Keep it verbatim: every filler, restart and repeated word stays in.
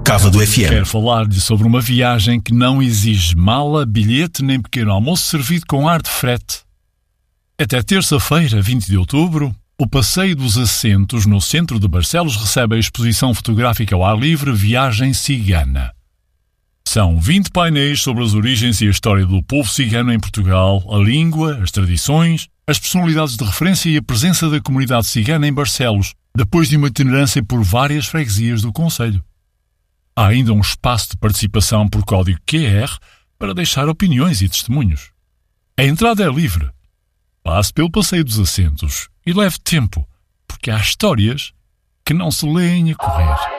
Cava do F M. Quero falar-lhe sobre uma viagem que não exige mala, bilhete nem pequeno almoço servido com ar de frete. Até terça-feira, vinte de outubro, o Passeio dos Assentos, no centro de Barcelos, recebe a exposição fotográfica ao ar livre Viagem Cigana. São vinte painéis sobre as origens e a história do povo cigano em Portugal, a língua, as tradições, as personalidades de referência e a presença da comunidade cigana em Barcelos, depois de uma itinerância por várias freguesias do concelho. Há ainda um espaço de participação por código Q R para deixar opiniões e testemunhos. A entrada é livre. Passe pelo Passeio dos Assentos e leve tempo, porque há histórias que não se leem a correr.